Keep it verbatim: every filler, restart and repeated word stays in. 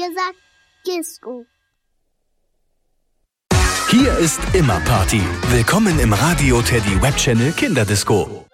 Ihr sagt Disco. Hier ist immer Party. Willkommen im Radio Teddy Web Channel Kinderdisco.